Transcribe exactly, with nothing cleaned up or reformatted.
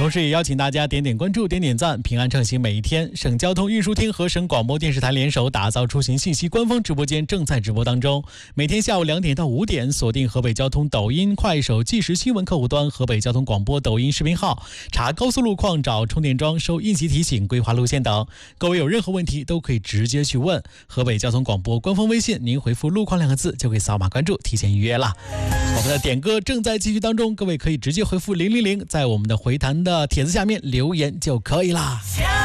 同时也邀请大家点点关注，点点赞，平安畅行每一天。省交通运输厅和省广播电视台联手打造出行信息官方直播间正在直播当中，每天下午两点到五点，锁定河北交通抖音、快手即时新闻客户端、河北交通广播抖音视频号，查高速路况、找充电桩、收应急提醒、规划路线等。各位有任何问题都可以直接去问。河北交通广播官方微信，您回复路况两个字就可以扫码关注，提前预约了。我们的点歌正在继续当中，各位可以直接回复零零零，在我们的回弹的帖子下面留言就可以啦。